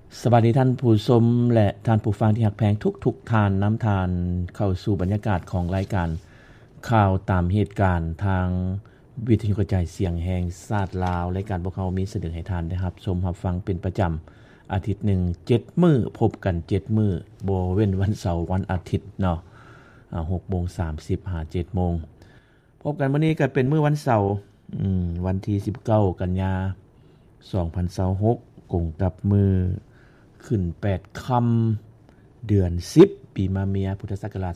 สวัสดีท่านผู้ชมและท่านผู้ฟังที่รักแพงทุกทานน้ำทานเข้าสู่บรรยากาศของรายการข่าวตามเหตุการณ์ทางวิทยุกระจายเสียงแห่งชาติลาวรายการพวกเขามีเสนอให้ทานได้รับชมรับฟังเป็นประจำอาทิตย์หนึ่ง7มื้อพบกัน7มื้อบ่เว้นวันเสาร์วันอาทิตย์เนาะ6:30 หา 7:00 นพบกันมื้อนี้ก็เป็นมื้อวันเสาร์วันที่19กันยายน2026กงกับมือขึ้น8ค่ำเดือน10ปีมะเมียพุทธศักราช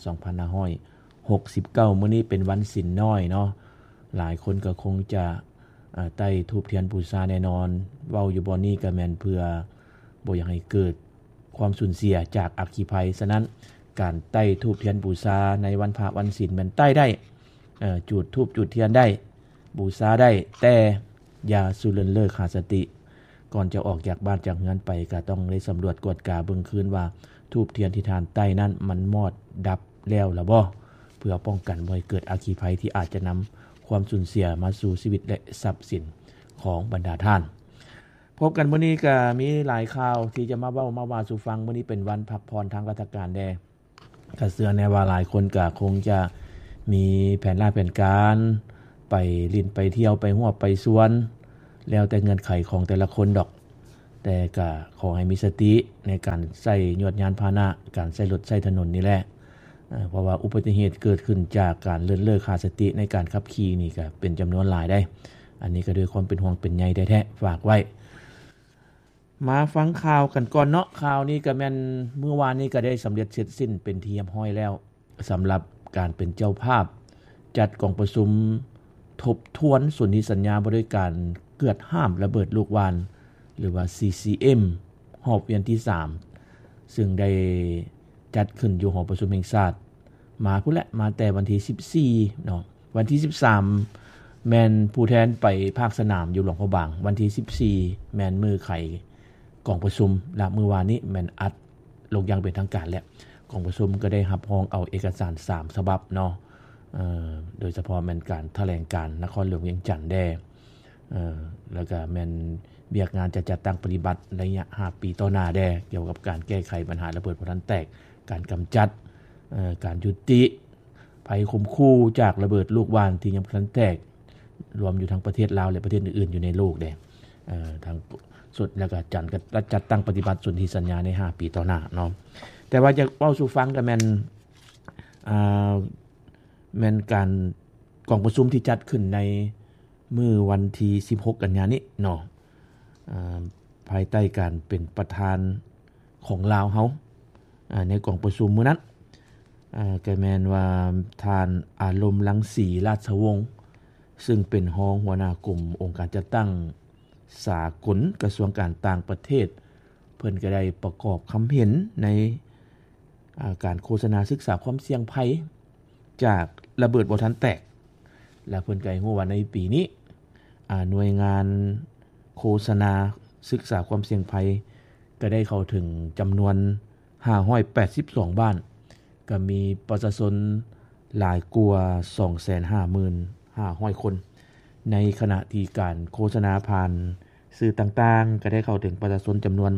2569มื้อนี้เป็นวันศีลน้อยเนาะหลายคนก็คงจะใต้ธูปเทียนบูชาแน่นอนเว้าอยู่บ่นี้ก็แม่นเพื่อบ่อยากให้เกิดความสูญเสียจากอัคคีภัยฉะนั้นการใต้ธูปเทียนบูชาในวันพระวันศีลแม่นใต้ได้จุดธูปจุดเทียนได้บูชาได้แต่อย่าสุเลินเลิกขาดสติก่อนจะออกจากบ้านจากเรือนไปก็ต้องได้สำรวจกวดกาเบิ่งคืนว่าธูปเทียนที่ทานใต้นั้นมันมอดดับแล้วหรือบ่เพื่อป้องกันบ่ให้เกิดอัคคีภัยที่อาจจะนำความสูญเสียมาสู่ชีวิตและทรัพย์สินของบรรดาท่านพบกันมื้อนี้ก็มีหลายข่าวที่จะมาเว้ามาว่าสู่ฟังมื้อนี้เป็นวันพักผ่อนทางราชการแดก็เชื่อแน่ว่าหลายคนก็คงจะมีแผนแผนการไปลิ้นไปเที่ยวไปหัวไปสวนแล้วแต่เงื่อนไขของแต่ละคนดอกแต่ก็ขอให้มีสติในการใช้ยวดยานพาหนะการใช้รถใช้ถนนนี่แหละเพราะว่าอุบัติเหตุเกิดขึ้นจากการเลินเล่อขาดสติในการขับขี่นี่ก็เป็นจำนวนหลายได้อันนี้ก็ด้วยความเป็นห่วงเป็นใยแท้ๆฝากไว้มาฟังข่าวกันก่อนเนาะข่าวนี้ก็แม่นเมื่อวานนี้ก็ได้สำเร็จเสร็จสิ้นเป็นที่เรียบร้อยแล้วสำหรับการเป็นเจ้าภาพจัดกองประชุมทบทวนสนธิสัญญาบริการเกิดห้ามระเบิดลูกวานหรือว่า CCM หอบเวียนที่3ซึ่งได้จัดขึ้นอยู่หอประชุมแห่งชาติมาพุ่นแหละมาแต่วันที่14เนาะวันที่13แม่นผู้แทนไปภาคสนามอยู่หลวงพระบางวันที่14แม่นมือไข่กองประชุมและมื้อวานนี้แม่นอัดลงอย่างเป็นทางการแล้วกองประชุมก็ได้รับรองเอาเอกสาร3ฉบับเนาะโดยเฉพาะแม่นการแถลงการนครหลวงเวียงจันทน์แดแล้วก็แม่นเบียกงานจะจัดตั้งปฏิบัติระยะ5ปีต่อหน้าแดเกี่ยวกับการแก้ไขปัญหาระเบิดพลันแตกการกำจัดการยุติภัยคุมคู่จากระเบิดลูกวานที่ยังพลันแตกรวมอยู่ทั้งประเทศลาวและประเทศอื่นๆอยู่ในโลกแดทางสุดแล้วก็จัดตั้งปฏิบัติสนธิสัญญาใน5ปีต่อหน้าเนาะแต่ว่าจะเว้าสู่ฟังก็แม่นการกองประชุมที่จัดขึ้นในมื้อวันที่16กันยายนนี้เนาะภายใต้การเป็นประธานของลาวเฮาในกองประชุมมื้อนั้นก็แม่นว่าทานอารมณ์รังสีราชวงศ์ซึ่งเป็นรองหัวหน้ากลุ่มองค์การจัดตั้งสากลกระทรวงการต่างประเทศเพิ่นก็ได้ประกอบคำเห็นในการโฆษณาศึกษาความเสี่ยงภัยจากระเบิดบ่ทันแตกและเพิ่นก็ให้ฮู้ว่าในปีนี้หน่วยงานโฆษณาศึกษาความเสี่ยงภัยก็ได้เข้าถึงจำนวน582บ้านก็มีประชาชนหลายกว่า 250,500 คนในขณะที่การโฆษณาผ่านสื่อต่างๆก็ได้เข้าถึงประชาชนจำนวน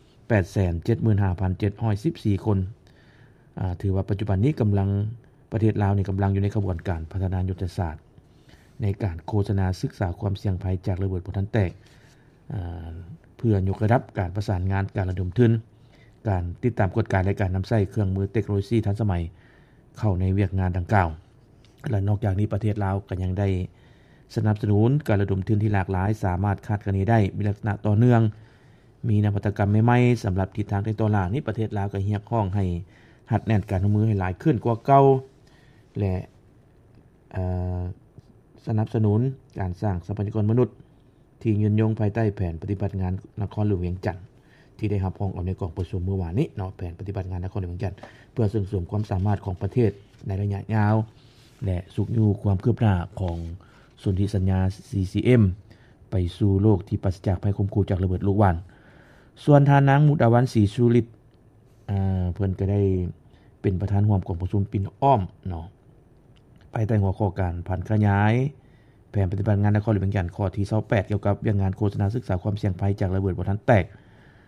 875,714 คนถือว่าปัจจุบันนี้ประเทศลาวนี่กำลังอยู่ในกระบวนการพัฒนายุทธศาสตร์ในการโฆษณาศึกษาความเสี่ยงภัยจากระเบิดบ่ทันแตกเพื่อยกระดับการประสานงานการระดมทุนการติดตามกฎการและการนําใช้เครื่องมือเทคโนโลยีทันสมัยเข้าในเวียกงานดังกล่าวและนอกจากนี้ประเทศลาวก็ยังได้สนับสนุนการระดมทุนที่หลากหลายสามารถคาดคะเนได้มีลักษณะต่อเนื่องมีนวัตกรรมใหม่ๆสำหรับทิศทางในต่อหน้านี้ประเทศลาวก็เรียกร้องให้หัดแน่นการร่วมมือให้หลายขึ้นกว่าเก่าและสนับสนุนการสร้างทรัพยากรมนุษย์ที่ยืนยงภายใต้แผนปฏิบัติงานนครหลวงเวียงจันทน์ที่ได้รับรองเอาในกองประชุมเมื่อวานนี้เนาะแผนปฏิบัติงานนครหลวงเวียงจันทน์เพื่อเสริมความสามารถของประเทศในระยะยาวและสุขอยู่ความคืบหน้าของสนธิสัญญา CCM ไปสู่โลกที่ปราศจากภัยคุมคู่จากระเบิดลูกวานส่วนทานางมุดาวันศรีสุริตเพิ่นก็ได้เป็นประธานร่วมกองประชุมปิ่นอ้อมเนาะภายใต้หัวข้อการผันขยายแผนปฏิบัติงานนครหลวงเวียงจันทน์ข้อที่28เกี่ยวกับเรื่องงานโฆษณาศึกษาความเสี่ยงภัยจากระเบิดบ่ทันแตก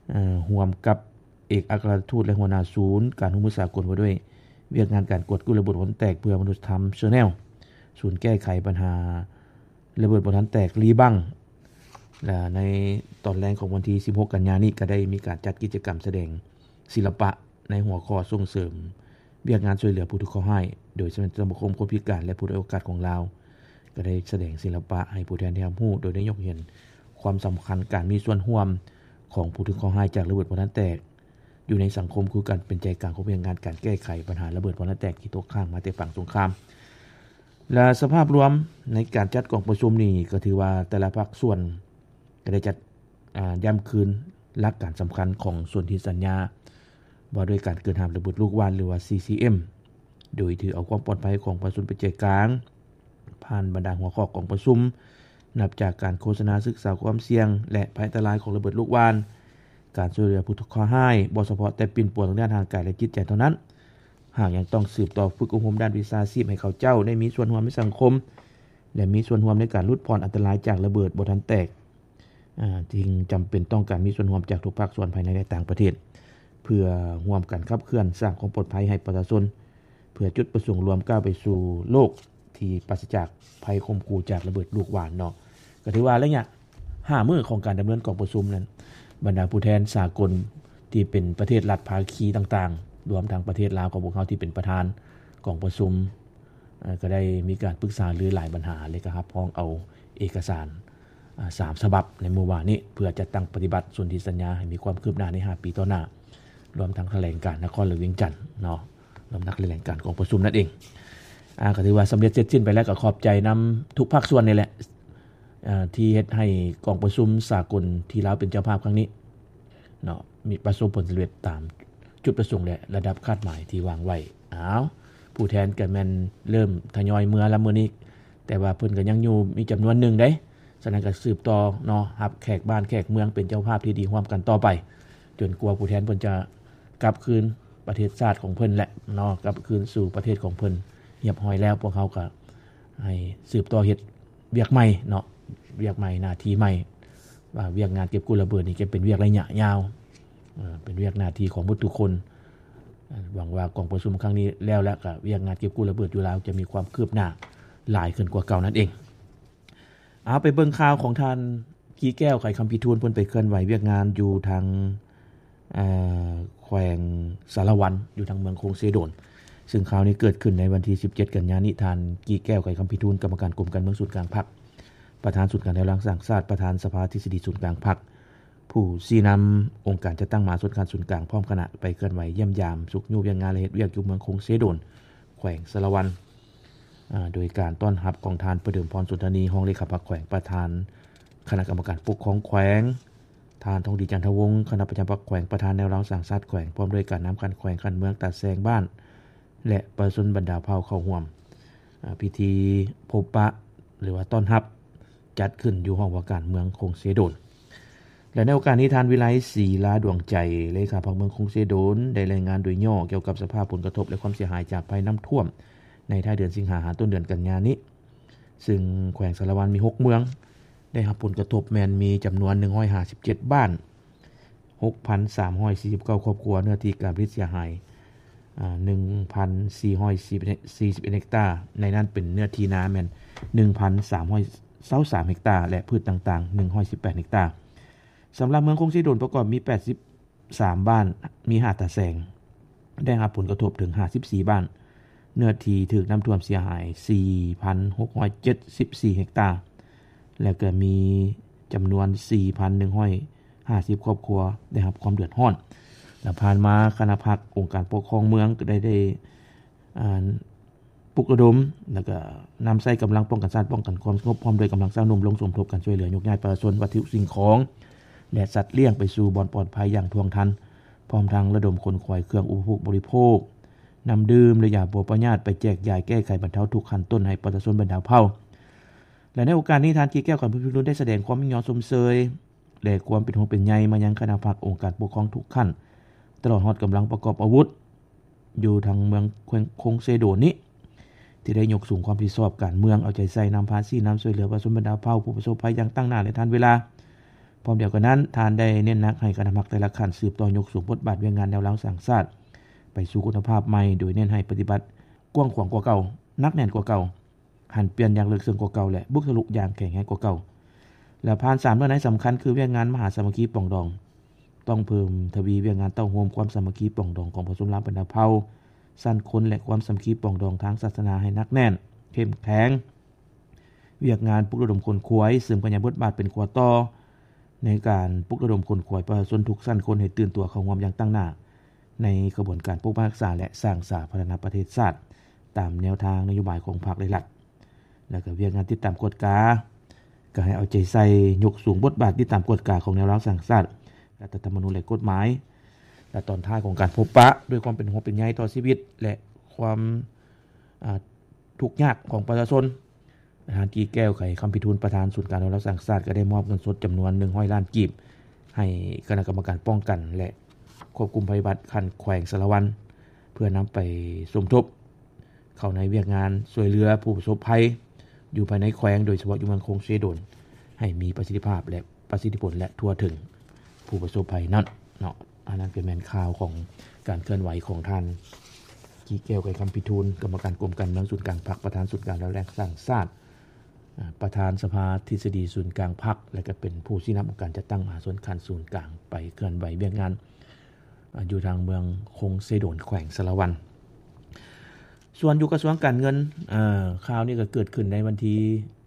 ร่วมกับเอกอัครราชทูตและหัวหน้าศูนย์การร่วมมือสากลว่าด้วยเวียกงานการกวดกู้ระเบิดบ่ทันแตกเพื่อมนุษยธรรมเชอแนลศูนย์แก้ไขปัญหาระเบิดบ่ทันแตกลีบังและในตอนแรกของวันที่16กันยายนนี้ก็ได้มีการจัดกิจกรรมแสดงศิลปะในหัวข้อส่งเสริมเวียกงานช่วยเหลือผู้ทุกข์ข้อให้โดยสมาคมคนพิการและผู้ด้อยโอกาสของลาวก็ได้แสดงศิลปะให้ผู้แทนได้รับรู้โดยได้ยกเห็นความสำคัญการมีส่วนร่วมของผู้ทุกข์ข้อให้จากระเบิดบ่ทันแตกอยู่ในสังคมคือการเป็นใจกลางของเวียกงานการแก้ไขปัญหาระเบิดบ่ทันแตกที่ตกค้างมาแต่ฝั่งสงครามและสภาพรวมในการจัดกองประชุมนี้ก็ถือว่าแต่ละภาคส่วนก็ได้จัดย้ำคืนหลักการสำคัญของส่วนที่สัญญาว่าด้วยการเกิดหามระเบิดลูกวานหรือว่า CCM โดยถือเอาความปลอดภัยของประชาชนเป็นใจกลางผ่านบรรดาหัวข้อของประชุมนับจากการโฆษณาศึกษาความเสี่ยงและภัยอันตรายของระเบิดลูกวานการช่วยเหลือผู้ทุกข์ข้อให้บ่เฉพาะแต่ปิ่นป่วนทางด้านทางกายและจิตใจเท่านั้นหากยังต้องสืบต่อฝึกอบรมด้านวิชาชีพให้เขาเจ้าได้มีส่วนร่วมในสังคมและมีส่วนร่วมในการลดผ่อนอันตรายจากระเบิดบ่ทันแตกจึงจำเป็นต้องการมีส่วนร่วมจากทุกภาคส่วนภายในและต่างประเทศเพื่อร่วมกันขับเคลื่อนสร้างความปลอดภัยให้ประชาชนเพื่อจุดประสงค์รวมก้าวไปสู่โลกที่ปราศจากภัยข่มขู่จากระเบิดลูกวานเนาะก็ถือว่าระยะ5มื้อของการดำเนินกองประชุมนั้นบรรดาผู้แทนสากลที่เป็นประเทศรัฐภาคีต่างๆรวมทั้งประเทศลาวของพวกเขาที่เป็นประธานกองประชุมก็ได้มีการปรึกษาหรือหลายปัญหาเลยครับพ้องเอาเอกสาร3ฉบับในเมื่อวานนี้เพื่อจัดตั้งปฏิบัติส่วนที่สัญญาให้มีความคืบหน้าใน5ปีต่อหน้ารวมทั้งแถลงการนครหลวงเวียงจันทน์เนาะรวมทั้งแถลงการของประชุมนั่นเองก็ถือว่าสำเร็จเสร็จสิ้นไปแล้วก็ขอบใจนำทุกภาคส่วนนี่แหละที่เฮ็ดให้กองประชุมสากลที่ลาวเป็นเจ้าภาพครั้งนี้เนาะมีประสบผลสำเร็จตามจุดประสงค์และระดับคาดหมายที่วางไว้ผู้แทนก็แม่นเริ่มทยอยเมื่อละมื้อนี้แต่ว่าเพิ่นก็ยังอยู่มีจำนวนหนึ่งเด้ฉะนั้นก็สืบต่อเนาะรับแขกบ้านแขกเมืองเป็นเจ้าภาพที่ดีร่วมกันต่อไปจนกว่าผู้แทนเพิ่นจะกลับคืนประเทศชาติของเพิ่นแหละเนาะกลับคืนสู่ประเทศของเพิ่นเรียบร้อยแล้วพวกเขาก็ให้สืบต่อเฮ็ดเวียกใหม่เนาะเวียกใหม่หน้าที่ใหม่ว่าเวียกงานเก็บกู้ระเบิดนี่จะเป็นเวียกระยะยาวเป็นเวียกหน้าที่ของทุกคนหวังว่ากองประชุมครั้งนี้แล้วก็เวียกงานเก็บกู้ระเบิดอยู่แล้วจะมีความคืบหน้าหลายขึ้นกว่าเก่านั่นเองเอาไปเบิ่งข่าวของท่านกีแก้วไขคำพิทูลเพิ่นไปเคลื่อนไหวเวียกงานอยู่ทางแขวงสารวันอยู่ทางเมืองโคงเซโดนซึ่งข่าวนี้เกิดขึ้นในวันที่17กันยายนนี้ท่านกีแก้วไขคำพิทูลกรรมการกรมการเมืองศูนย์กลางพรรคประธานศูนย์การแนวร่างสร้างชาติประธานสภาทฤษฎีศูนย์กลางพรรคผู้ชี้นำองค์การจัดตั้งมหาส่วนการศูนย์กลางพร้อมคณะไปเคลื่อนไหวเยี่ยมยามสุขอยู่เวียงงานและเฮ็ดเวียกอยู่เมืองโคงเซโดนแขวงสารวันโดยการต้อนรับของทานประเดิมพรสุนทนีห้องเลขาพรรคแขวงประธานคณะกรรมการปกครองแขวงทานทองดีจันทวงศ์คณะประจำพรรคแขวงประธานแนวร่างสร้างชาติแขวงพร้อมด้วยการนำการแขวงคันเมืองตัดแซงบ้านและประชาชนบรรดาเผ่าเข้าร่วมพิธีพบปะหรือว่าต้อนรับจัดขึ้นอยู่ห้องว่าการเมืองคงเสโดนและในโอกาสนี้ทานวิไลศรีลาดวงใจเลขาพรรคเมืองคงเสโดนได้รายงานโดยย่อเกี่ยวกับสภาพผลกระทบและความเสียหายจากภัยน้ำท่วมในท้ายเดือนสิงหาคมต้นเดือนกันยายนนี้ซึ่งแขวงสารวันมี6เมืองได้รับผลกระทบแม่นมีจำนวน157บ้าน 6,349 ครอบครัวเนื้อที่การผลิตเสียหาย 1,441 เฮกตาร์ในนั้นเป็นเนื้อที่นาแม่น 1,323 เฮกตาร์และพืชต่างๆ118 เฮกตาร์สำหรับเมืองคงสิโดนประกอบมี83บ้านมี5ตาแสงได้รับผลกระทบถึง54บ้านเนื้อที่ถูกน้ำท่วมเสียหาย 4,674 เฮกตาร์แล้วก็มีจำนวน 4,150 ครอบครัวได้รับความเดือดร้อนและผ่านมาคณะพรรคองค์การปกครองเมืองก็ได้ปลุกระดมแล้วก็นำใช้กำลังป้องกันชาติป้องกันความสงบพร้อมด้วยกำลังสร้างหนุ่มลงสมทบกันช่วยเหลือยกย้ายประชาชนวัตถุสิ่งของและสัตว์เลี้ยงไปสู่บ่อนปลอดภัยอย่างท่วงทันพร้อมทั้งระดมคนขวายเครื่องอุปโภคบริโภคนำดื่มและยาบำบัดญาติไปแจกจ่ายแก้ไขบรรเทาทุกข์ขั้นต้นให้ประชาชนบรรดาเผ่าและในโอกาสนี้ทานกีแก้วของพิรุณได้แสดงความยินยอมชมเชยและความเป็นห่วงเป็นใยมายังคณะพรรคองค์การปกครองทุกขั้นตลอดฮอดกำลังประกอบอาวุธอยู่ทางเมืองคงเซโดนนี้ที่ได้ยกสูงความรับผิดชอบการเมืองเอาใจใส่นำภาษีนำช่วยเหลือประชาชนบรรดาเผ่าผู้ประสบภัยอย่างตั้งหน้าและทันเวลาร้อมเดียวกันนั้นท่านได้เน้นหนักให้คณะพรรคแต่ละขั้นสืบต่อยกสูงบทบาทเวียงงานแนวหลังสร้างชาติไปสู่คุณภาพใหม่โดยเน้นให้ปฏิบัติกว้างขวางกว่าเก่านักแน่นกว่าเก่าหันเปลี่ยนอย่างลึกซึ้งกว่าเก่าและบุกทะลุอย่างแข็งแกร่งกว่าเก่าและผ่าน3เรื่องไหนสำคัญคือเวียงงานมหาสามัคคีปรองดองต้องเพิ่มทวีเวียงงานเต้าโฮมความสามัคคีปรองดองของผสมลาวบรรดาเผ่าสั้นคนและความสามัคคีปรองดองทางศาสนาให้นักแน่นเข้มแข็งเวียกงานปลุกระดมคนขวยซึ่งปัญญาบทบาทเป็นขวต่อในการปลุกระดมคนขวยประชาชนทุกสั้นคนให้ตื่นตัวเข้าร่วมอย่างตั้งหน้าในกระบวนการปกป้องรักษาและสร้างสาธารณประเทศชาติตามแนวทางนโยบายของพรรคหลักแล้วก็เวียกงานติดตามกฎกาก็ให้เอาใจใส่ยกสูงบทบาทติดตามกฎกาของแนวร่างสร้างชาติรัฐธรรมนูญและกฎหมายและตอนท้ายของการพบปะด้วยความเป็นห่วงเป็นใยต่อชีวิตและความทุกข์ยากของประชาชนทหารกีแก้วไขคำพิทูลประธานศูนย์การอนุรักษ์สร้างชาติก็ได้มอบเงินสดจำนวน100ล้านกีบให้คณะกรรมการป้องกันและควบคุมภัยพิบัติคันแขวงสารวัตรเพื่อนำไปสมทบเข้าในเวียกงานช่วยเหลือผู้ประสบภัยอยู่ภายในแขวงโดยเฉพาะอยู่เมืองคงเชโดนให้มีประสิทธิภาพและประสิทธิผลและทั่วถึงผู้ประสบภัยนั้นเนาะอันนั้นเป็นแมนข่าวของการเคลื่อนไหวของท่านกีแก้วไขคำพิทูลกรรมการกรมการเมืองศูนย์กลางพรรคประธานศูนย์การอนุรักษ์สร้างชาติประธานสภาทฤษฎีศูนย์กลางพรรคและก็เป็นผู้ชี้นำการจัดตั้งมหาส่วนการศูนย์กลางไปเคลื่อนไหวเวียกงานอยู่ทางเมืองคงเซโดนแขวงสารวันส่วนอยู่กระทรวงการเงินข่าวนี้ก็เกิดขึ้นในวันที่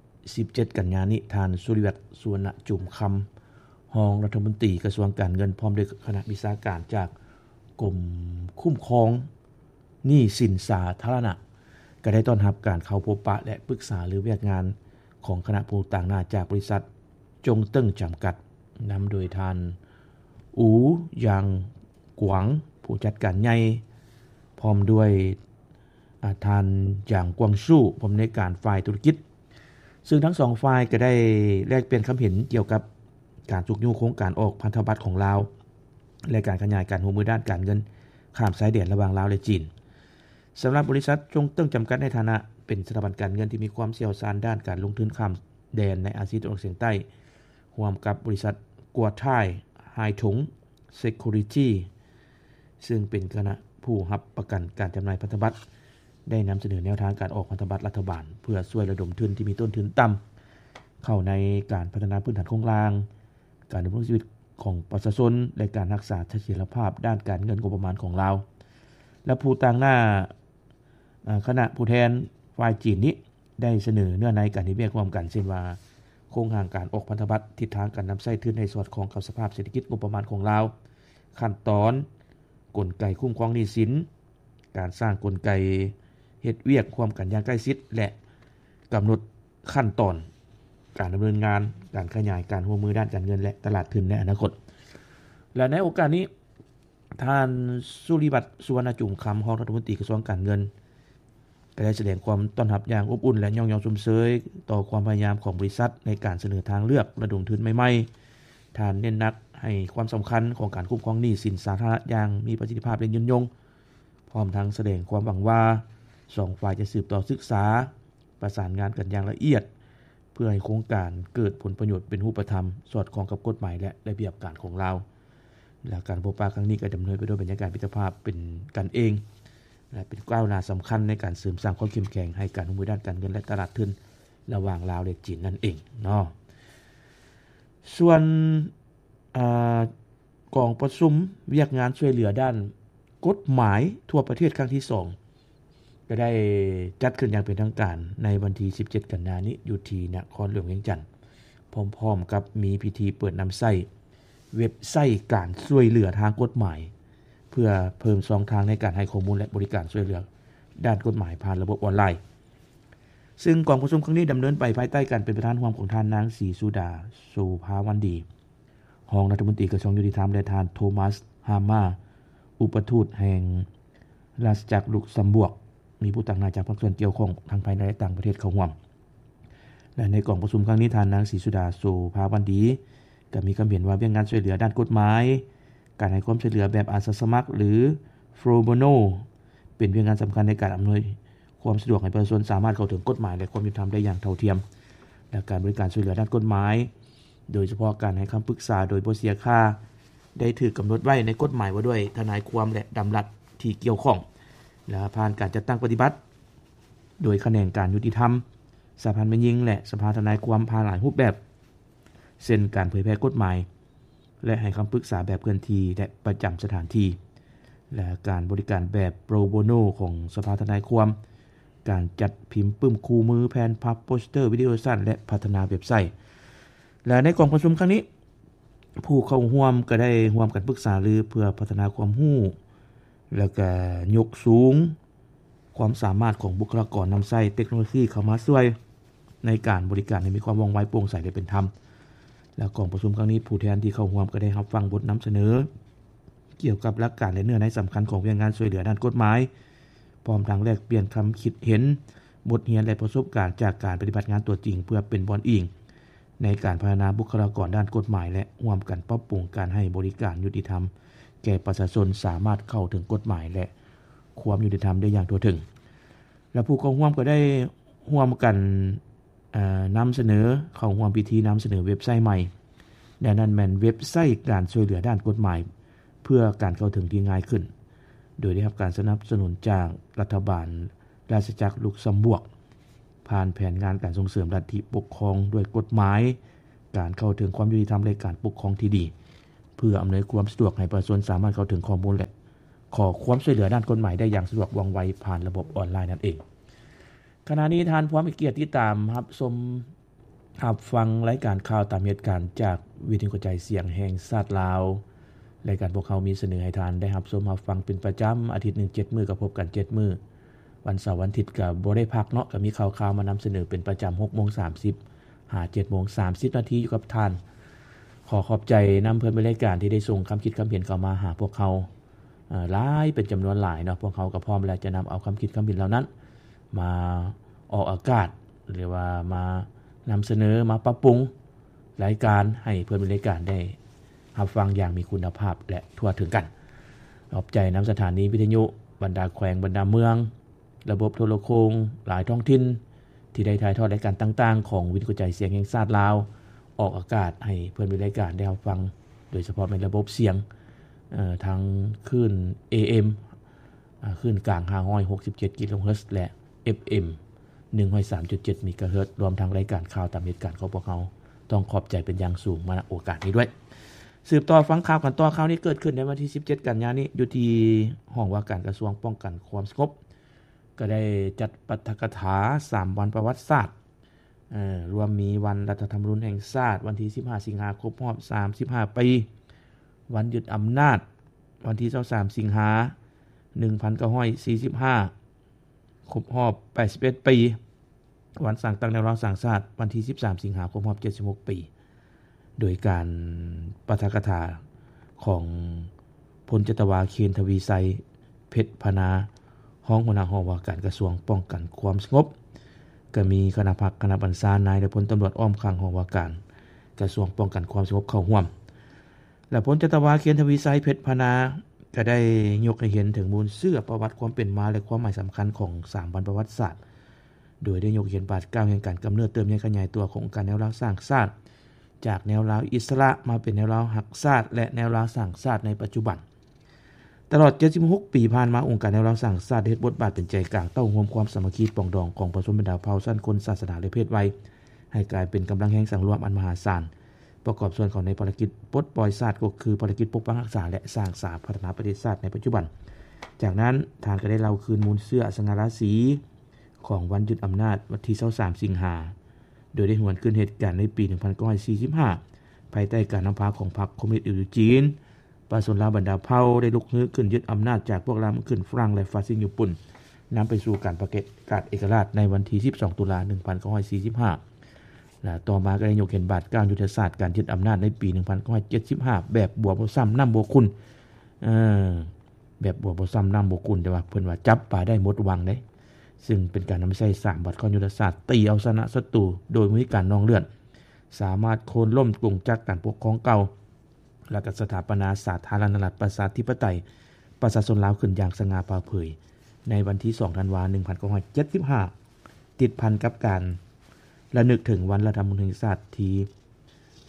17กันยายนนี้ท่านสุริวัฒน์สุวรรณจุมคำรองรัฐมนตรีกระทรวงการเงินพร้อมด้วยคณะวิชาการจากกรมคุ้มครองหนี้สินสาธารณะก็ได้ต้อนรับการเข้าพบปะและปรึกษาหรือเวียกงานของคณะผู้ต่างหน้าจากบริษัทจงเติ้งจำกัดนำโดยท่านอูหยางกวางผู้จัดการใหญ่พร้อมด้วยท่านหยางกวางสู้ผู้อำนวยการฝ่ายธุรกิจซึ่งทั้งสองฝ่ายก็ได้แลกเปลี่ยนความเห็นเกี่ยวกับการจุกยู่โครงการออกพันธบัตรของลาวและการขยายการร่วมมือด้านการเงินข้ามชายแดนระหว่างลาวและจีนสำหรับบริษัทจงเติ้งจำกัดในฐานะเป็นสถาบันการเงินที่มีความเชี่ยวชาญด้านการลงทุนข้ามแดนในอาเซียนตะวันออกเฉียงใต้ร่วมกับบริษัทกัวท่ายไฮถง Security ซึ่งเป็นคณะผู้รับประกันการจำหน่ายพันธบัตรได้นำเสนอแนวทางการออกพันธบัตรรัฐบาลเพื่อช่วยระดมทุนที่มีต้นทุนต่ำเข้าในการพัฒนาพื้นฐานโครงสร้างการดำรงชีวิตของประชาชนและการรักษาเสถียรภาพด้านการเงินงบประมาณของลาวและผู้ต่างหน้าคณะผู้แทนฝ่ายจีนนี้ได้เสนอเนื้อในการที่เรียกร่วมกันเช่นว่าโครงสร้างการออกพันธบัตรทิศทางการนำใช้ทุนในสอดคล้องกับสภาพเศรษฐกิจงบประมาณของลาวขั้นตอนกลไกคุ้มครองหนี้สินการสร้างกลไกเฮ็ดเวียกความกันอย่างใกล้ชิดและกำหนดขั้นตอนการดำเนินงานการขยายการร่วมมือด้านการเงินและตลาดทุนในอนาคตและในโอกาสนี้ท่านสุริวัฒน์สุวรรณจุมคำรองรัฐมนตรีกระทรวงการเงินก็ได้แสดงความต้อนรับอย่างอบอุ่นและย่องยองชมเชยต่อความพยายามของบริษัทในการเสนอทางเลือกระดมทุนใหม่ๆท่านเน้นหนักให้ความสำคัญของการคุ้มครองหนี้สินสาธารณะอย่างมีประสิทธิภาพและยืนยงพร้อมทั้งแสดงความหวังว่าสองฝ่ายจะสืบต่อศึกษาประสานงานกันอย่างละเอียดเพื่อให้โครงการเกิดผลประโยชน์เป็นรูปธรรมสอดคล้องกับกฎหมายและระเบียบการของเราและการพบปะครั้งนี้ก็ดำเนินไปด้วยบรรยากาศมิตรภาพเป็นกันเองและเป็นก้าวหน้าสำคัญในการเสริมสร้างความเข้มแข็งให้การร่วมมือด้านการเงินและตลาดทุนระหว่างลาวและจีนนั่นเองเนาะส่วนกองประชุมเวียกงานช่วยเหลือด้านกฎหมายทั่วประเทศครั้งที่2ก็ได้จัดขึ้นอย่างเป็นทางการในวันที่17กันยายนนี้อยู่ที่นครหลวงเวียงจันทน์พร้อมๆกับมีพิธีเปิดนำใช้เว็บไซต์การช่วยเหลือทางกฎหมายเพื่อเพิ่มช่องทางในการให้ข้อมูลและบริการช่วยเหลือด้านกฎหมายผ่านระบบออนไลน์ซึ่งกองประชุมครั้งนี้ดำเนินไปภายใต้การเป็นประธานร่วมของท่านนางศรีสุดาโสภาวันดีรองรัฐมนตรีกระทรวงยุติธรรมและท่านโทมัสฮามาอุปทูตแห่งราชจักรลุกเซมเบิร์กมีผู้ต่างหน้าจากภาคส่วนเกี่ยวข้องทางภายในและต่างประเทศเข้าร่วมและในกองประชุมครั้งนี้ท่านนางศรีสุดาโสภาวันดีก็มีความเห็นว่าเรื่องงานช่วยเหลือด้านกฎหมายการให้ความช่วยเหลือแบบอาสาสมัครหรือ Pro Bono เป็นเรื่องงานสำคัญในการอำนวยความสะดวกให้ประชาชนสามารถเข้าถึงกฎหมายและความยุติธรรมได้อย่างเท่าเทียมและการบริการช่วยเหลือด้านกฎหมายโดยเฉพาะการให้คำปรึกษาโดยบ่เสียค่าได้ถูกกำหนดไว้ในกฎหมายว่าด้วยทนายความและดำรัสที่เกี่ยวข้องและผ่านการจัดตั้งปฏิบัติโดยแขนงการยุติธรรมสภาแม่หญิงและสภาทนายความผ่านหลายรูปแบบเช่นการเผยแพร่กฎหมายและให้คำปรึกษาแบบเคลื่อนที่และประจำสถานที่และการบริการแบบโปรโบโนของสภาทนายความการจัดพิมพ์ปึ้มคู่มือแผ่นพับโปสเตอร์วิดีโอสั้นและพัฒนาเว็บไซต์และในกองประชุมครั้งนี้ผู้เข้าร่วมก็ได้ร่วมกันปรึกษาหรือเพื่อพัฒนาความรู้แล้วก็ยกสูงความสามารถของบุคลากรนำใช้เทคโนโลยีเข้ามาช่วยในการบริการให้มีความว่องไวโปร่งใสและเป็นธรรมและกองประชุมครั้งนี้ผู้แทนที่เข้าร่วมก็ได้รับฟังบทนำเสนอเกี่ยวกับหลักการและเนื้อในสำคัญของเวียงงานช่วยเหลือด้านกฎหมายพร้อมทั้งแลกเปลี่ยนคำคิดเห็นบทเรียนและประสบการณ์จากการปฏิบัติงานตัวจริงเพื่อเป็นบอนอิงในการพัฒนาบุคลากรด้านกฎหมายและร่วมกันปรับปรุงการให้บริการยุติธรรมแก่ประชาชนสามารถเข้าถึงกฎหมายและความยุติธรรมได้อย่างทั่วถึงและผู้เข้าร่วมก็ได้ร่วมกันนำเสนอเข้าร่วมพิธีนำเสนอเว็บไซต์ใหม่และนั่นแม่นเว็บไซต์การช่วยเหลือด้านกฎหมายเพื่อการเข้าถึงที่ง่ายขึ้นโดยได้รับการสนับสนุนจากรัฐบาลราชจักรลุกเซมเบิร์กผ่านแผนงานการส่งเสริมลัทธิปกครองด้วยกฎหมายการเข้าถึงความยุติธรรมและการปกครองที่ดีเพื่ออำนวยความสะดวกให้ประชาชนสามารถเข้าถึงข้อมูลและขอความช่วยเหลือด้านกฎหมายได้อย่างสะดวกว่องไวผ่านระบบออนไลน์นั่นเองขณะนี้ท่านพร้อมเกียรติที่ตามรับชมรับฟังรายการข่าวตามเหตุการณ์จากวิทยุกระจายเสียงแห่งชาติลาวรายการพวกเขามีเสนอให้ท่านได้รับชมรับฟังเป็นประจำอาทิตย์นึง7มื้อก็พบกัน7มื้อวันเสาร์วันอาทิตย์ก็บ่ได้พักเนาะก็มีข่าวๆมานำเสนอเป็นประจำ 6:30 หา 7:30 นาทีอยู่กับท่านขอขอบใจนำเพื่อนบริการที่ได้ส่งคำคิดคำเห็นเข้ามาหาพวกเขาหลายเป็นจำนวนหลายเนาะพวกเขาก็พร้อมแล้วจะนำเอาคำคิดคำเห็นเหล่านั้นมาออกอากาศหรือว่ามานำเสนอมาปรับปรุงรายการให้เพื่อนบริการได้รับฟังอย่างมีคุณภาพและทั่วถึงกันขอบใจนำสถานีวิทยุบรรดาแขวงบรรดาเมืองระบบโทรโคงหลายท้องถิ่นที่ได้ถ่ายทอดรายการต่างๆของวิทยุกระจายเสียงแห่งชาติลาวออกอากาศให้เพื่อนบริการได้รับฟังโดยเฉพาะในระบบเสียงทางคลื่น AM คลื่นกลาง567กิโลเฮิรตซ์และ FM 103.7 เมกะเฮิรตซ์รวมทั้งรายการข่าวตามเหตุการณ์ของพวกเขาต้องขอบใจเป็นอย่างสูงมาณโอกาสนี้ด้วยสืบต่อฟังข่าวกันต่อข่าวนี้เกิดขึ้นในวันที่17กันยายนนี้อยู่ที่ห้องว่าการกระทรวงป้องกันความสงบก็ได้จัดปาฐกถา3วันประวัติศาสตร์รวมมีวันรัฐธรรมนูญแห่งชาติวันที่15สิงหาคมครบรอบ35ปีวันยึดอำนาจวันที่23สิงหา1945ครบรอบ81ปีวันสร้างตั้งแนวเราสร้างชาติวันที่13สิงหาคมครบรอบ76ปีโดยการปาฐกถาของพลจัตวาเคนทวีไซเพชรพนาห้องหัวหน้าหอว่าการกระทรวงป้องกันความสงบก็มีคณะพักคณะบัญชานายและพลตำรวจอ้อมข้างหอว่าการกระทรวงป้องกันความสงบเข้าร่วมและพลจัตวาเคนทวีไซเพชรพนาก็ได้ยกให้เห็นถึงมูลเชื่อประวัติความเป็นมาและความหมายสำคัญของ3วันประวัติศาสตร์โดยได้ยกเห็นบาทก้าวแห่งการกำเนิดเติมใหญ่ขยายตัวของการแนวราวสร้างชาติจากแนวราวอิสระมาเป็นแนวราวหักชาติและแนวราวสร้างชาติในปัจจุบันตลอด76ปีผ่านมาองค์การแนวราวสร้างชาติเฮ็ดบทบาทเป็นใจกลางเต้าร่วมความสามัคคีปองดองของประชาชนบรรดาเผ่าชนคนศาสนาและเพศวัยให้กลายเป็นกำลังแห่งสังรวมอันมหาศาลประกอบส่วนของในภารกิจปลดปล่อยชาติก็คือภารกิจปกป้องรักษาและสร้างสาพัฒนาประเทศชาติในปัจจุบันจากนั้นทางก็ได้เล่าคืนมูลเชื่ออสง่าราศีของวันยึดอำนาจวันที่23สิงหาโดยได้หวนขึ้นเหตุการณ์ในปี1945ภายใต้การนำพาของพรรคคอมมิวนิสต์อยู่จีนประชาชนลาวบรรดาเผ่าได้ลุกฮือขึ้นยึดอำนาจจากพวกลาวขึ้นฝรั่งและฟาสซิสต์ญี่ปุ่นนำไปสู่การประกาศเอกราชในวันที่12ตุลาคม1945และต่อมาก็ได้ยกเห็นบาทก้าวยุทธศาสตร์การยึดอำนาจในปี1975แบบบวกบ่ซ้ำนำบ่คุณแบบบวกบ่ซ้ำนำบ่คุณแต่ว่าเพิ่นว่าจับปลาได้หมดวังเด้ซึ่งเป็นการนำใช้3บาทข้อยุทธศาสตร์ตีเอาชนะศัตรูโดยมีการนองเลือดสามารถโค่นล้มกงจักรการปกครองเก่าและก็สถาปนาสาธารณรัฐประชาธิปไตยประชาชนลาวขึ้นอย่างสง่าผ่าเผยในวันที่2ธันวาคม1975ติดพันกับการระลึกถึงวันรัฐธรรมนูญแห่งชาติที่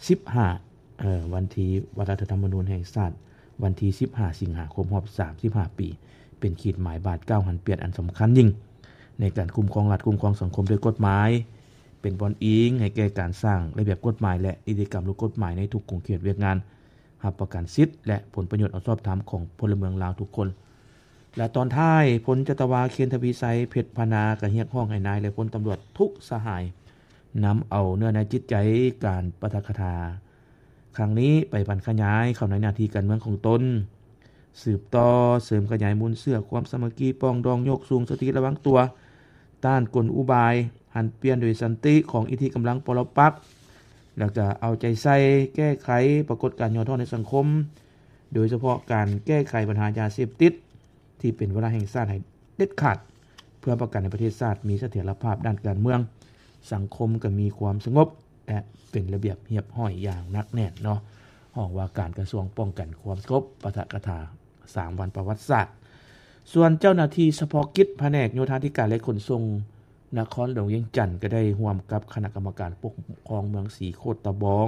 15วันที่รัฐธรรมนูญแห่งชาติวันที่15สิงหาคมรอบ35ปีเป็นขีดหมายบาท9หันเปลี่ยนอันสำคัญยิ่งในการคุ้มครองรัฐคุ้มครองสังคมด้วยกฎหมายเป็นบอนอิงให้แก่การสร้างระเบียบกฎหมายและนิติกรรมรูปกฎหมายในทุกกองเขตเวียกงานรับประกันสิทธิ์และผลประโยชน์อันชอบธรรมของพลเมืองลาวทุกคนและตอนท้ายพลจัตวาเคียนทวีไสเพชรพนากระเฮียกห้องให้นายและพลตำรวจทุกสหายนำเอาเนื้อในจิตใจการปฐกถาครั้งนี้ไปบรรขยายเข้าในหน้าที่การเมืองของตนสืบต่อเสริมขยายมูลเสื้อความสามัคคีปองดองยกสูงสติระวังตัวต้านกลอุบายหันเปลี่ยนโดยสันติของอิทธิกำลังปรปักษ์แล้วก็เอาใจใส่แก้ไขปรากฏการณ์ย่อท้อในสังคมโดยเฉพาะการแก้ไขปัญหายาเสพติดที่เป็นวาระแห่งชาติให้เด็ดขาดเพื่อประกันให้ประเทศชาติมีเสถียรภาพด้านการเมืองสังคมก็มีความสงบและเป็นระเบียบเรียบร้อยอย่างนักแน่นเนาะห้องว่าการกระทรวงป้องกันความสงบปฐกถา3วันประวัติศาสตร์ส่วนเจ้าหน้าที่เฉพาะกิจแผนกโยธาธิการและขนส่งนครหลวงเวียงจันทน์ก็ได้ร่วมกับคณะกรรมการปกครองเมืองสีโคตรตะบอง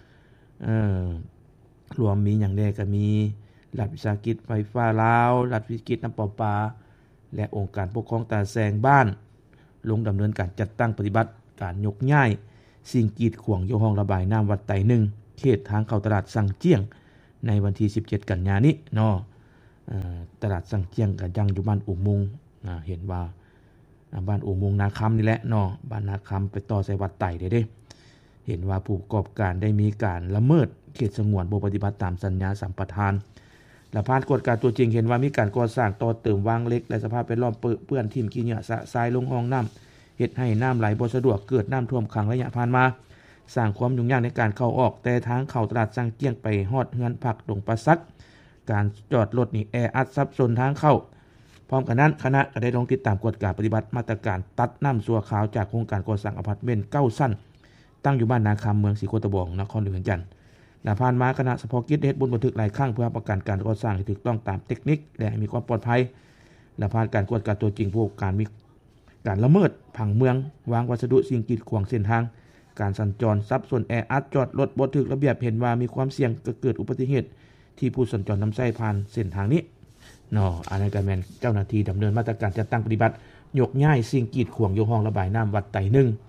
รวมมีอย่างใดก็มีรัฐวิสาหกิจไฟฟ้าลาวรัฐวิสาหกิจน้ำประปาและองค์การปกครองตาแสงบ้านลงดำเนินการจัดตั้งปฏิบัติการยกย้ายสิ่งกีดขวางโยห้องระบายน้ำวัดไต1เขตทางเข้าตลาดสังเจียงในวันที่17กันยายนนี้เนาะตลาดสังเจียงก็ยังอยู่บ้านอุโมงค์เห็นว่าบ้านอุโมงค์นาคำนี่แหละเนาะบ้านนาคำไปต่อใส่วัดไตเด้เห็นว่าผู้ประกอบการได้มีการละเมิดเขตสงวนบ่ปฏิบัติตามสัญญาสัมปทานและผ่านกฎการตัวจริงเห็นว่ามีการก่อสร้างต่อเติมวางเล็กและสภาพแวดล้อมเปื้อนทิ่มขี้เหงื่อสะทรายลงห้องน้ำเฮ็ดให้น้ำไหลบ่สะดวกเกิดน้ำท่วมขังระยะผ่านมาสร้างความยุ่งยากในการเข้าออกแต่ทางเข้าตลาดสังเจียงไปฮอดเฮือนผักดงปลาซักการจอดรถนี่แออัดซับซ้อนทางเข้าพร้อมกันนั้นคณะก็ได้ลงติดตามกฎการปฏิบัติมาตรการตัดน้ำซัวขาวจากโครงการก่อสร้างอพาร์ตเมนต์9ชั้นตั้งอยู่บ้านนาคำเมืองศรีโคตะบองนครหลวงเวียงจันทน์และผ่านมาคณะเฉพาะกิจได้เฮ็ดบันทึกหลายครั้งเพื่อประกันการก่อสร้างให้ถูกต้องตามเทคนิคและมีความปลอดภัยและผ่านการกวดการตัวจริงพวกการมีการละเมิดผังเมืองวางวัสดุสิ่งกีดขวางเส้นทางการสัญจรซับซ้อนแออัดจอดรถบ่ถูกระเบียบเห็นว่ามีความเสี่ยงเกิดอุบัติเหตุที่ผู้สัญจรนำใช้ผ่านเส้นทางนี้เนาะอันนั้นก็แม่นเจ้าหน้าที่ดำเนินมาตรการจัดตั้งปฏิบัติยกย้ายสิ่งกีดขวางโยห้องระบายน้ำวัดไต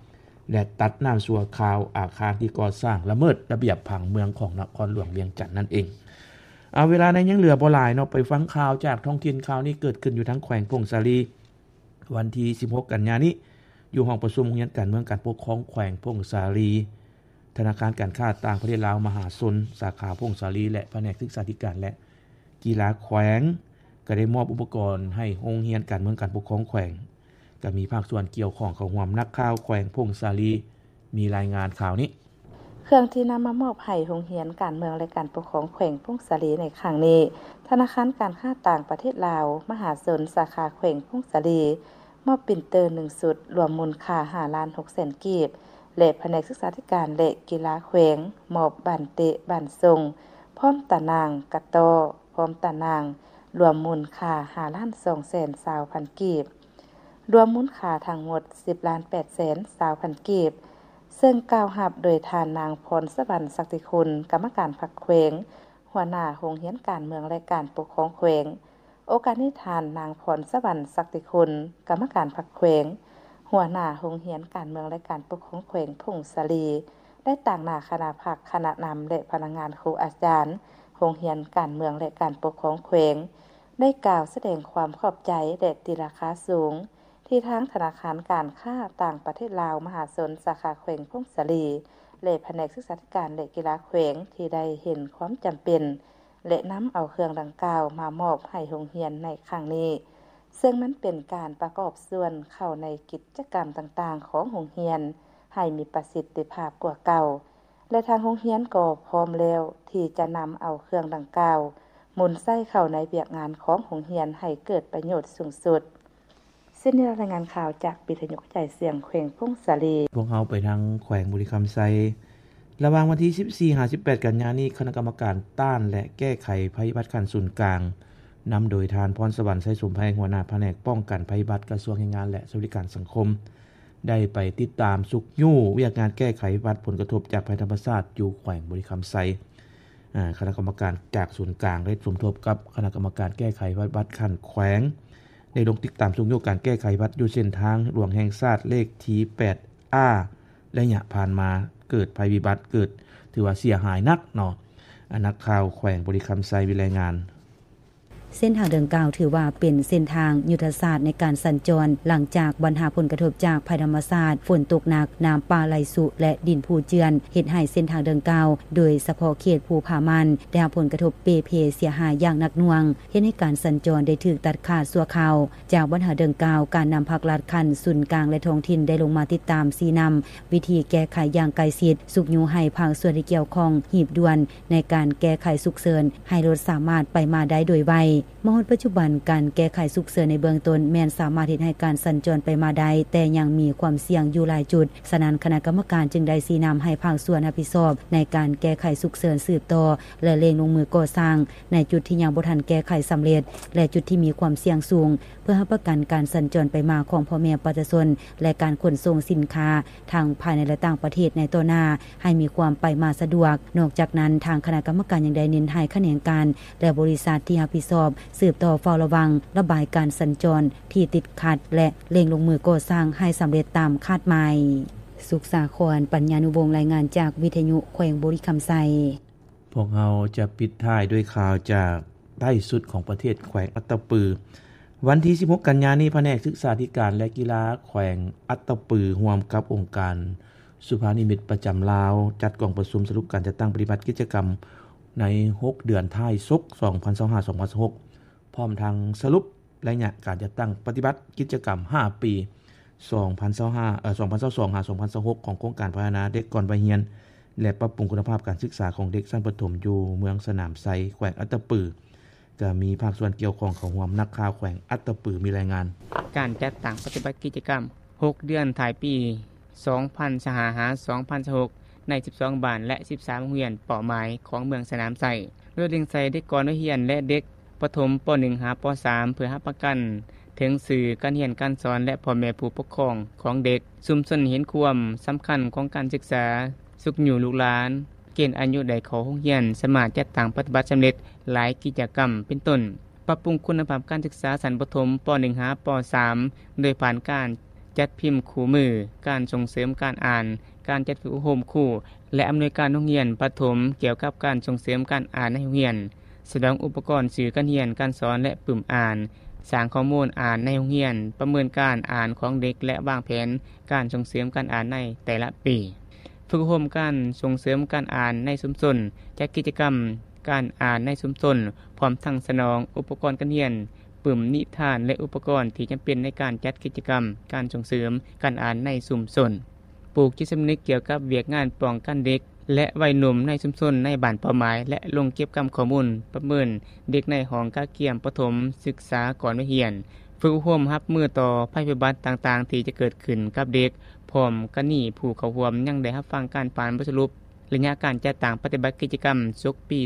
1และตัดน้ำซัวขาวอาคารที่ก่อสร้างละเมิดระเบียบผังเมืองของนครหลวงเวียงจันทน์นั่นเองเอาเวลาในยังเหลือบ่หลายเนาะไปฟังข่าวจากท้องถิ่นข่าวนี้เกิดขึ้นอยู่ทั้งแขวงพงสาลีวันที่16กันยายนนี้อยู่ห้องประชุมโรงเรียนการเมืองการปกครองแขวงพงสาลีธนาคารการค้าต่างประเทศลาวมหาชนสาขาพงสาลีและแผนกศึกษาธิการและกีฬาแขวงก็ได้มอบอุปกรณ์ให้โรงเรียนการเมืองการปกครองแขวงก็มีภาคส่วนเกี่ยวข้องเข้าร่วมนักข่าวแขวงพงสาลีมีรายงานข่าวนี้เครื่องที่นำมามอบให้โรงเรียนการเมืองและการปกครองแขวงพงสาลีในครั้งนี้ธนาคารการค้าต่างประเทศลาวมหาชนสาขาแขวงพงสาลีมอบปรินเตอร์1ชุดรวมมูลค่า5,600,000 กีบและแผนกศึกษาธิการและกีฬาแขวงมอบบันเตะบันทรงพร้อมตะนางกะตอพร้อมตะนางรวมมูลค่า5,220,000 กีบรวมมูลค่าทั้งหมด 10,820,000 กีบซึ่งกล่าวรับโดยทานนางพรสวรรค์ศักดิคุณกรรมการพรรคแขวงหัวหน้าโรงเรียนการเมืองและการปกครองแขวงโอกาสนี้ทานนางพรสวรรค์ศักดิคุณกรรมการพรรคแขวงหัวหน้าโรงเรียนการเมืองและการปกครองแขวงพงสาลีได้ต่างหน้าคณะพรรคคณะนำและพนักงานครูอาจารย์โรงเรียนการเมืองและการปกครองแขวงได้กล่าวแสดงความขอบใจและตีราคาสูงที่ทางธนาคารการค้าต่างประเทศลาวมหาชนสาขาแขวงพงสาลีและแผนกศึกษาธิการและกีฬาแขวงที่ได้เห็นความจำเป็นและนำเอาเครื่องดังกล่าวมามอบให้โรงเรียนในครั้งนี้ซึ่งมันเป็นการประกอบส่วนเข้าในกิจกรรมต่างๆของโรงเรียนให้มีประสิทธิภาพกว่าเก่าและทางโรงเรียนก็พร้อมแล้วที่จะนำเอาเครื่องดังกล่าวหมุนใส่เข้าในเวียกงานของโรงเรียนให้เกิดประโยชน์สูงสุดซึ่งในรายงานข่าวจากวิทยุกระจายเสียงแขวงพงสาลีพวกเฮาไปทางแขวงบุรีคำไซระหว่างวันที่14-18กันยายนนี้คณะกรรมการต้านและแก้ไขภัยพิบัติขั้นศูนย์กลางนำโดยทานพรสวรรค์ไสสมภัยหัวหน้าแผนกป้องกันภัยพิบัติกระทรวงแรงงานและสวัสดิการสังคมได้ไปติดตามสุกยู่วิทยาการแก้ไขวิบัติผลกระทบจากภัยธรรมชาติอยู่แขวงบริคำไซคณะกรรมการจากศูนย์กลางได้สมทบกับคณะกรรมการแก้ไขวิบัติขั้นแขวงได้ลงติดตามสุกยู่การแก้ไขวิบัติอยู่เส้นทางหลวงแห่งชาติเลขที่ 8A และระยะผ่านมาเกิดภัยวิบัติเกิดถือว่าเสียหายนักเนาะนักข่าวแขวงบริคำไซวิรายงานเส้นทางดังกล่าวถือว่าเป็นเส้นทางยุทธศาสตร์ในการสัญจรหลังจากบรรหาผลกระทบจากภัยธรรมชาติฝนตกหนักน้ำป่าไหลสุและดินผูเจือนเฮ็ดให้เส้นทางดังกล่าวโดยเฉพาะเขตภูผามันได้รับผลกระทบเปเสียหายอย่างหนักหน่วงเฮ็ดให้การสัญจรได้ถูกตัดขาดชั่วคราวจากปัญหาดังกล่าวการนำภาครัฐคันศูนย์กลางและท้องถิ่นได้ลงมาติดตามชี้นำวิธีแก้ไขอย่างใกล้ชิดสุกยูให้ภาคส่วนที่เกี่ยวข้องหีบด่วนในการแก้ไขฉุกเฉินให้รถสามารถไปมาได้โดยไวมหปัจจุบันการแก้ไขฉุกเฉินในเบื้องต้นแม้นสามารถเฮ็ดให้การสัญจรไปมาได้แต่ยังมีความเสี่ยงอยู่หลายจุดฉะนั้นคณะกรรมการจึงได้ชี้นำให้ภาคส่วนรับผิดชอบในการแก้ไขฉุกเฉินสืบต่อและเร่งลงมือก่อสร้างในจุดที่ยังบ่ทันแก้ไขสำเร็จและจุดที่มีความเสี่ยงสูงเพื่อรับประกันการสัญจรไปมาของพ่อแม่ประชาชนและการขนส่งสินค้าทางภายในและต่างประเทศในต่อหน้าให้มีความไปมาสะดวกนอกจากนั้นทางคณะกรรมการยังได้เน้นให้แขนงการและบริษัทที่รับผิดชอบสืบต่อเฝ้าระวังระบายการสัญจรที่ติดขัดและเร่งลงมือก่อสร้างให้สำเร็จตามคาดหมายสุขสาครปัญญานุวงศ์รายงานจากวิทยุแขวงบริคำไซพวกเราจะปิดท้ายด้วยข่าวจากใต้สุดของประเทศแขวงอัตตปือวันที่16กันยายนนี้แผนกศึกษาธิการและกีฬาแขวงอัตตปือร่วมกับองค์การสุภานิมิตประจำลาวจัดกองประชุมสรุปการจัดตั้งปฏิบัติกิจกรรมใน6เดือนท้ายศุกร์2025-2026พร้อมทางสรุประยะการจัดตั้งปฏิบัติกิจกรรม5ปี2022-2026ของโครงการพัฒนาเด็กก่อนวัยเรียนและปรับปรุงคุณภาพการศึกษาของเด็กชั้นประถมอยู่เมืองสนามไซแขวงอัตตปือก็มีภาคส่วนเกี่ยวข้องเข้าร่วมนักข่าวแขวงอัตตปือมีรายงานการจัดตั้งปฏิบัติกิจกรรม6เดือนท้ายปี2025-2026ใน12บ้านและ13โรงเรียนเป้าหมายของเมืองสนามไซโดยเล็งใส่เด็กก่อนวัยเรียนและเด็กประถมป .1 หาป .3 เพื่อรับประกันถึงสื่อการเรียนการสอนและพ่อแม่ผู้ปกครองของเด็กชุมชนเห็นความสำคัญของการศึกษาสุขอยู่ลูกหลานเกณฑ์อายุใดเข้าโรงเรียนสามารถจัดตั้งปฏิบัติสำเร็จหลายกิจกรรมเป็นต้นปรับปรุงคุณภาพการศึกษาชั้นประถมป .1 หาป .3 โดยผ่านการจัดพิมพ์คู่มือการส่งเสริมการอ่านการจัดฝึกอบรมครูและอำนวยการโรงเรียนประถมเกี่ยวกับการส่งเสริมการอ่านในโรงเรียนแสดงอุปกรณ์สื่อการเรียนการสอนและปุ่มอ่านสร้างข้อมูลอ่านในโรงเรียนประเมินการอ่านของเด็กและวางแผนการส่งเสริมการอ่านในแต่ละปีฝึกอบรมการส่งเสริมการอ่านในชุมชนจัดกิจกรรมการอ่านในชุมชนพร้อมทั้งสนองอุปกรณ์การเรียนปุ่มนิทานและอุปกรณ์ที่จำเป็นในการจัดกิจกรรมการส่งเสริมการอ่านในชุมชนปลูกจิตสำนึกเกี่ยวกับเวียกงานป้องกันเด็กและวัยหนุ่มในชุมชนในบ้านเป้าหมายและลงเก็บกรรมข้อมูลประเมินเด็กในห้องการเรียนประถมศึกษาก่อนวัยเรียนฝึกอบรมรับมือต่อภัยพิบัติต่างๆที่จะเกิดขึ้นกับเด็กพร้อมกันนี้ผู้เข้าร่วมยังได้รับฟังการปานบทสรุประยะการจัดตั้งปฏิบัติกิจกรรมศุกร์ปี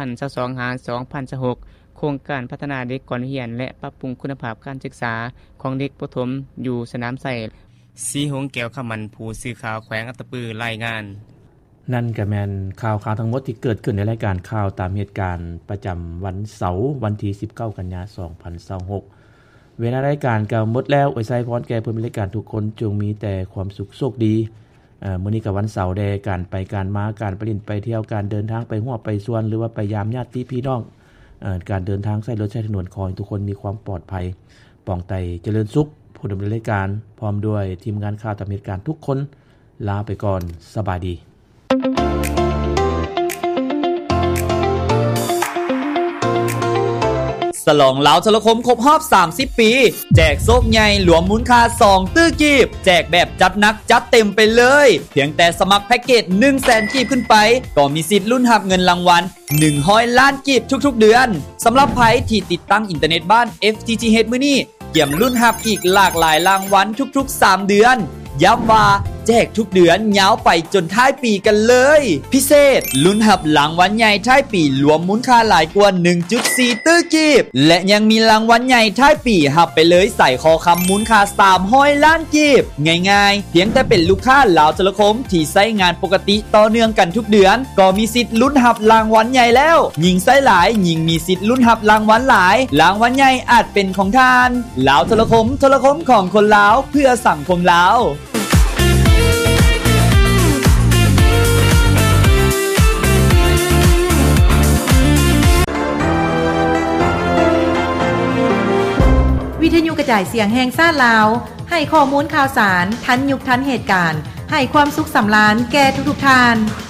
2022-2026โครงการพัฒนาเด็กก่อนวัยเรียนและปรับปรุงคุณภาพการศึกษาของเด็กประถมอยู่สนามไสสีหงแก้วขมันผู้สื่อข่าวแขวงอัตตปือรายงานนั่นก็แม่นข่าวทั้งหมดที่เกิดขึ้นในรายการข่าวตามเหตุการณ์ประจำวันเสาร์วันที่19กันยายน2026เวลารายการก็หมดแล้วอวยไสพรแก่ผู้มีรายการทุกคนจงมีแต่ความสุขโชคดีมื้อนี้ก็วันเสาร์แดการไปการมาการไปเล่นไปเที่ยวการเดินทางไปฮอดไปสวนหรือว่าไปยามญาติพี่น้องการเดินทางใช้รถใช้ถนนขอให้ทุกคนมีความปลอดภัยป้องไตเจริญสุขผู้ดำเนินรายการพร้อมด้วยทีมงานข่าวตามเหตุการณ์ทุกคนลาไปก่อนสบายดีฉลองลาวโทรคมครบรอบ30ปีแจกโชคใหญ่รวมมูลค่า2ตื้อกีบแจกแบบจัดหนักจัดเต็มไปเลยเพียงแต่สมัครแพ็กเกจ 100,000 กีบขึ้นไปก็มีสิทธิ์ลุ้นรับเงินรางวัล100ล้านกีบทุกๆเดือนสำหรับไผที่ติดตั้งอินเทอร์เน็ตบ้าน FTTH มื้อนี้เกี่ยมลุ้นรับอีกหลากหลายรางวัลทุกๆ3เดือนย้ำว่าแจแจกทุกเดือนยาวไปจนท้ายปีกันเลยพิเศษลุ้นหับรางวัลใหญ่ท้ายปีรวมมูลค่าหลายกว่า 1.4 ตื้อกีบและยังมีรางวัลใหญ่ท้ายปีหับไปเลยใส่คอคำมูลค่า300 ล้านกีบง่ายๆเพียงแต่เป็นลูกค้าลาวโทรคมที่ใช้งานปกติต่อเนื่องกันทุกเดือนก็มีสิทธิ์ลุ้นหับรางวัลใหญ่แล้วยิ่งใช้หลายยิ่งมีสิทธิ์ลุ้นหับรางวัลหลายรางวัลใหญ่อาจเป็นของท่านลาวโทรคมของคนลาวเพื่อสังคมลาววิทยุกระจายเสียงแห่งชาติลาวให้ข้อมูลข่าวสารทันยุคทันเหตุการณ์ให้ความสุขสำราญแก่ทุกๆท่าน